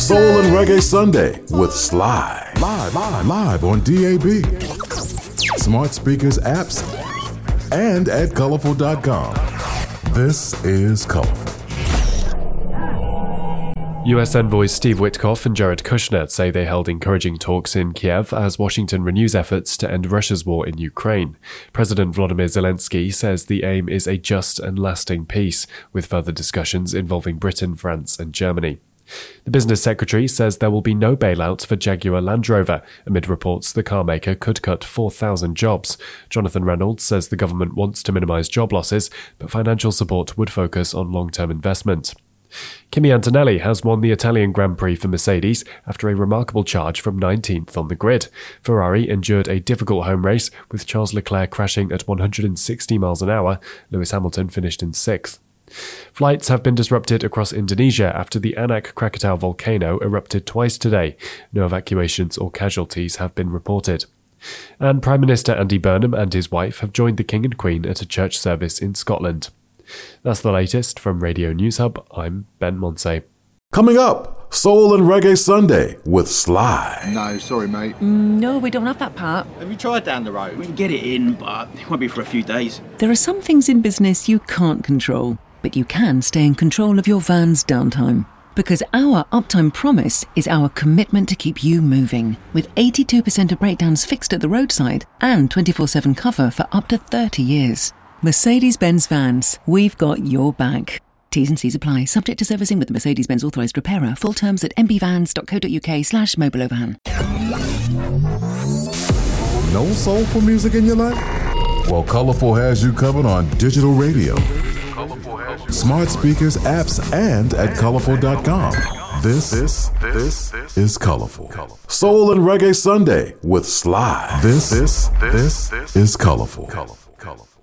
Soul and Reggae Sunday with Sly. Live on DAB, smart speakers, apps, and at colorful.com. This is Colorful. US envoys Steve Witkoff and Jared Kushner say they held encouraging talks in Kiev as Washington renews efforts to end Russia's war in Ukraine. President Volodymyr Zelensky says the aim is a just and lasting peace, with further discussions involving Britain, France and Germany. The business secretary says there will be no bailout for Jaguar Land Rover, amid reports the car maker could cut 4,000 jobs. Jonathan Reynolds says the government wants to minimise job losses, but financial support would focus on long-term investment. Kimi Antonelli has won the Italian Grand Prix for Mercedes after a remarkable charge from 19th on the grid. Ferrari endured a difficult home race, with Charles Leclerc crashing at 160 miles an hour. Lewis Hamilton finished in 6th. Flights have been disrupted across Indonesia after the Anak Krakatau volcano erupted twice today. No evacuations or casualties have been reported. And Prime Minister Andy Burnham and his wife have joined the King and Queen at a church service in Scotland. That's the latest from Radio News Hub. I'm Ben Monsey. Coming up, Soul and Reggae Sunday with Sly. No, sorry, mate. No, we don't have that part. Have you tried down the road? We can get it in, but it won't be for a few days. There are some things in business you can't control, but you can stay in control of your van's downtime. Because our uptime promise is our commitment to keep you moving, with 82% of breakdowns fixed at the roadside and 24/7 cover for up to 30 years. Mercedes-Benz Vans, we've got your back. T's and C's apply, subject to servicing with the Mercedes-Benz authorised repairer. Full terms at mbvans.co.uk/mobileoverhan. No soulful music in your life? Well, Colorful has you covered on digital radio, smart speakers, apps, and at colorful.com. This is Colorful. Soul and Reggae Sunday with Sly. This is Colorful.